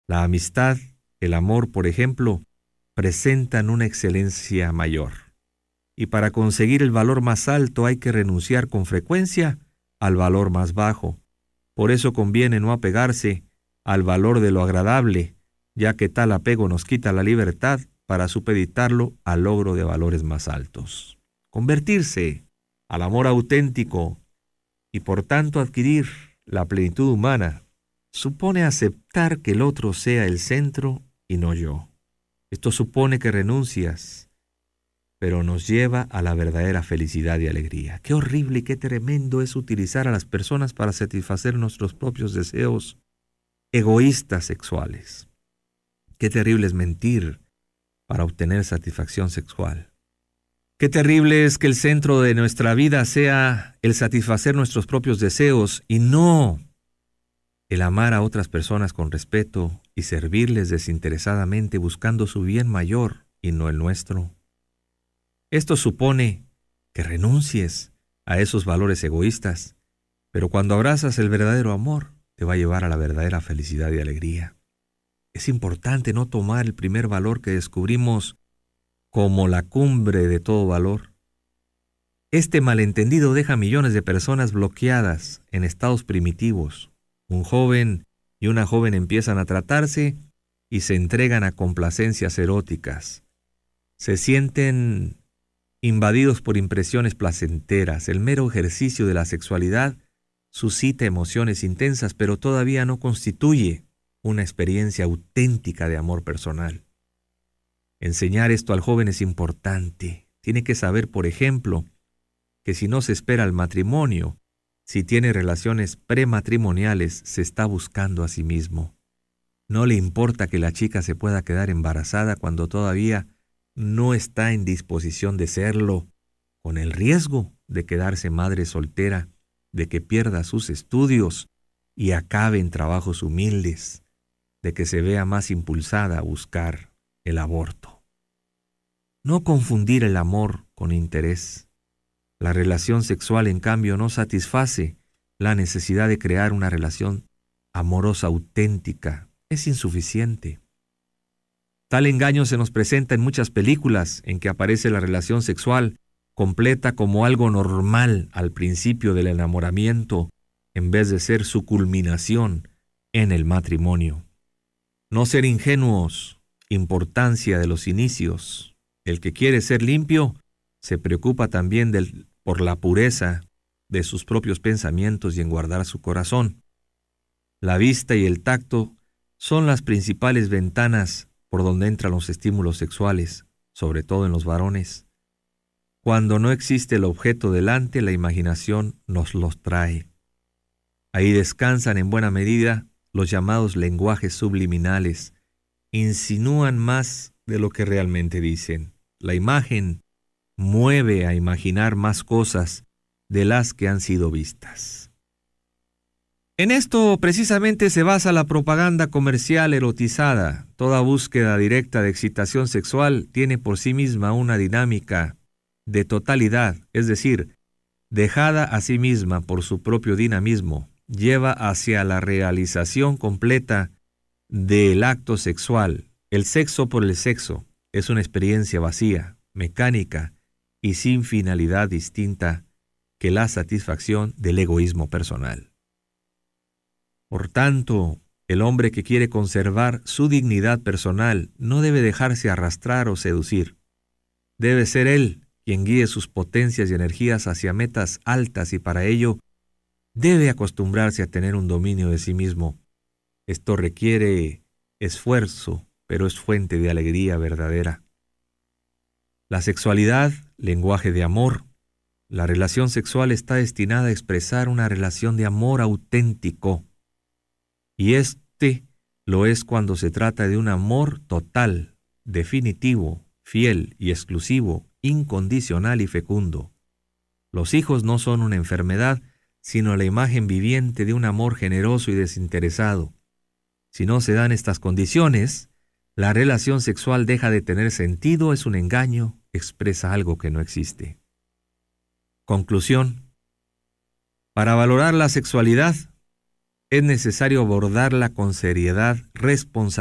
La amistad, el amor, por ejemplo, presentan una excelencia mayor. Y para conseguir el valor más alto hay que renunciar con frecuencia al valor más bajo. Por eso conviene no apegarse al valor de lo agradable, ya que tal apego nos quita la libertad para supeditarlo al logro de valores más altos. Convertirse al amor auténtico y por tanto adquirir la plenitud humana supone aceptar que el otro sea el centro y no yo. Esto supone que renuncias, pero nos lleva a la verdadera felicidad y alegría. Qué horrible y qué tremendo es utilizar a las personas para satisfacer nuestros propios deseos egoístas sexuales. Qué terrible es mentir para obtener satisfacción sexual. Qué terrible es que el centro de nuestra vida sea el satisfacer nuestros propios deseos y no el amar a otras personas con respeto y servirles desinteresadamente buscando su bien mayor y no el nuestro. Esto supone que renuncies a esos valores egoístas, pero cuando abrazas el verdadero amor, te va a llevar a la verdadera felicidad y alegría. Es importante no tomar el primer valor que descubrimos como la cumbre de todo valor. Este malentendido deja a millones de personas bloqueadas en estados primitivos. Un joven y una joven empiezan a tratarse y se entregan a complacencias eróticas. Se sienten invadidos por impresiones placenteras. El mero ejercicio de la sexualidad suscita emociones intensas, pero todavía no constituye una experiencia auténtica de amor personal. Enseñar esto al joven es importante. Tiene que saber, por ejemplo, que si no se espera al matrimonio, si tiene relaciones prematrimoniales, se está buscando a sí mismo. No le importa que la chica se pueda quedar embarazada cuando todavía no está en disposición de serlo, con el riesgo de quedarse madre soltera, de que pierda sus estudios y acabe en trabajos humildes, de que se vea más impulsada a buscar el aborto. No confundir el amor con interés. La relación sexual, en cambio, no satisface la necesidad de crear una relación amorosa auténtica. Es insuficiente. Tal engaño se nos presenta en muchas películas en que aparece la relación sexual completa como algo normal al principio del enamoramiento, en vez de ser su culminación en el matrimonio. No ser ingenuos, importancia de los inicios. El que quiere ser limpio se preocupa también por la pureza de sus propios pensamientos y en guardar su corazón. La vista y el tacto son las principales ventanas por donde entran los estímulos sexuales, sobre todo en los varones. Cuando no existe el objeto delante, la imaginación nos los trae. Ahí descansan en buena medida los llamados lenguajes subliminales. Insinúan más de lo que realmente dicen. La imagen mueve a imaginar más cosas de las que han sido vistas. En esto precisamente se basa la propaganda comercial erotizada. Toda búsqueda directa de excitación sexual tiene por sí misma una dinámica de totalidad, es decir, dejada a sí misma por su propio dinamismo, lleva hacia la realización completa del acto sexual. El sexo por el sexo es una experiencia vacía, mecánica y sin finalidad distinta que la satisfacción del egoísmo personal. Por tanto, el hombre que quiere conservar su dignidad personal no debe dejarse arrastrar o seducir. Debe ser él quien guíe sus potencias y energías hacia metas altas y para ello debe acostumbrarse a tener un dominio de sí mismo. Esto requiere esfuerzo, pero es fuente de alegría verdadera. La sexualidad, lenguaje de amor. La relación sexual está destinada a expresar una relación de amor auténtico. Y este lo es cuando se trata de un amor total, definitivo, fiel y exclusivo, incondicional y fecundo. Los hijos no son una enfermedad, sino la imagen viviente de un amor generoso y desinteresado. Si no se dan estas condiciones, la relación sexual deja de tener sentido, es un engaño, expresa algo que no existe. Conclusión. Para valorar la sexualidad, es necesario abordarla con seriedad, responsabilidad